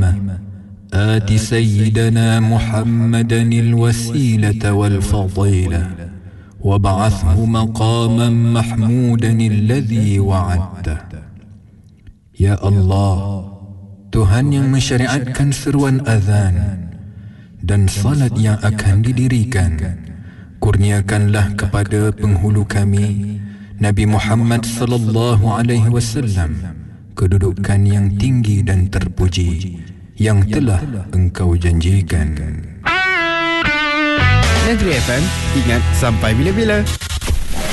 آت سيدنا محمدا الوسيلة والفضيلة وابعثه مقاما محمودا الذي وعدته. Ya Allah, Tuhan yang mensyariatkan seruan azan dan salat yang akan didirikan, kurniakanlah kepada penghulu kami Nabi Muhammad sallallahu alaihi wasallam kedudukan yang tinggi dan terpuji yang telah engkau janjikan. Negeri FM, ingat sampai bila-bila.